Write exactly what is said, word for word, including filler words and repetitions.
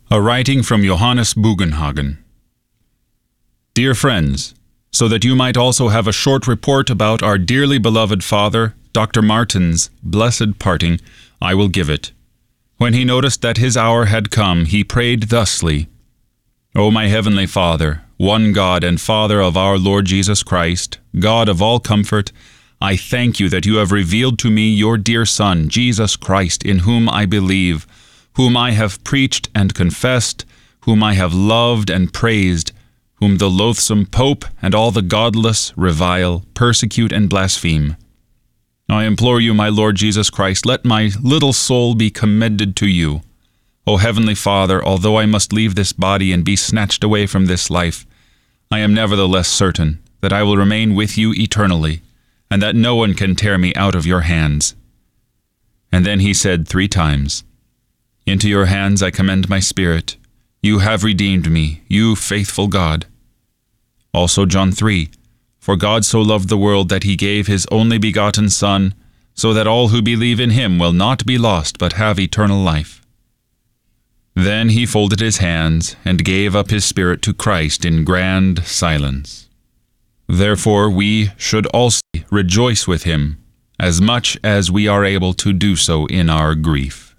A writing from Johannes Bugenhagen. Dear friends, so that you might also have a short report about our dearly beloved father, Doctor Martin's blessed parting, I will give it. When he noticed that his hour had come, he prayed thusly, O my heavenly Father, one God and Father of our Lord Jesus Christ, God of all comfort, I thank you that you have revealed to me your dear Son, Jesus Christ, in whom I believe, whom I have preached and confessed, whom I have loved and praised, whom the loathsome Pope and all the godless revile, persecute, and blaspheme. I implore you, my Lord Jesus Christ, let my little soul be commended to you. O Heavenly Father, although I must leave this body and be snatched away from this life, I am nevertheless certain that I will remain with you eternally, and that no one can tear me out of your hands. And then he said three times, Into your hands I commend my spirit. You have redeemed me, you faithful God. Also John three, For God so loved the world that he gave his only begotten Son, so that all who believe in him will not be lost but have eternal life. Then he folded his hands and gave up his spirit to Christ in grand silence. Therefore we should also rejoice with him, as much as we are able to do so in our grief.